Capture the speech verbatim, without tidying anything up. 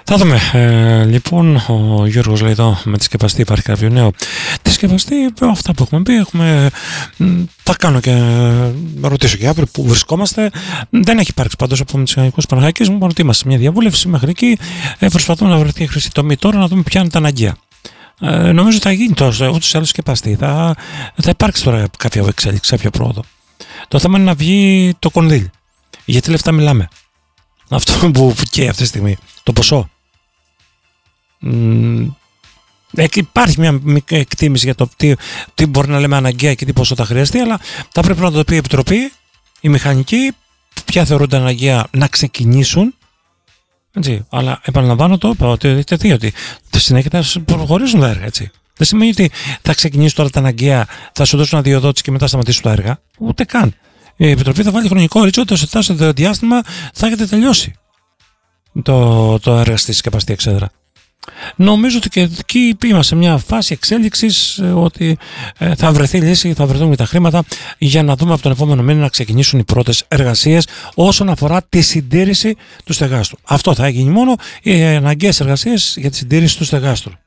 Θα δούμε. Ε, λοιπόν, ο Γιώργος λέει εδώ με τη σκεπαστή υπάρχει κάποιο νέο. Τη σκεπαστή, αυτά που έχουμε πει, έχουμε, θα κάνω και με ρωτήσω και αύριο που βρισκόμαστε. Δεν έχει υπάρξει πάντως από τις Ιωνικούς Παναχαϊκές. Μου είπαν ότι είμαστε σε μια διαβούλευση μέχρι εκεί. Ε, προσπαθούμε να βρεθεί η χρυσή τομή τώρα να δούμε ποια είναι τα αναγκαία. Ε, νομίζω θα γίνει τόσο, ούτως ή άλλως σκεπαστή. Θα, θα υπάρξει τώρα κάποια εξέλιξη, κάποια πρόοδο. Το θέμα είναι να βγει το κονδύλι. Για τι λεφτά μιλάμε. Αυτό που και αυτή τη στιγμή. Το ποσό. Mm, υπάρχει μια εκτίμηση για το τι, τι μπορεί να λέμε αναγκαία και τι ποσό θα χρειαστεί, αλλά θα πρέπει να το πει η Επιτροπή, οι μηχανικοί, ποια θεωρούνται αναγκαία να ξεκινήσουν. Έτσι. Αλλά επαναλαμβάνω το, ότι, ότι, ότι στη συνέχεια θα προχωρήσουν τα έργα. Έτσι. Δεν σημαίνει ότι θα ξεκινήσουν τώρα τα αναγκαία, θα σου δώσουν αδειοδότηση και μετά σταματήσουν τα έργα. Ούτε καν. Η Επιτροπή θα βάλει χρονικό ορίζοντα ότι σε αυτό διάστημα θα έχετε τελειώσει το, το έργο στη σκεπαστή εξέδρα. Νομίζω ότι και εκεί είμαστε σε μια φάση εξέλιξης ότι θα βρεθεί λύση, θα βρεθούν και τα χρήματα για να δούμε από τον επόμενο μήνα να ξεκινήσουν οι πρώτες εργασίες όσον αφορά τη συντήρηση του στεγάστρου. Αυτό θα γίνει μόνο οι αναγκαίες εργασίες για τη συντήρηση του στεγάστρου.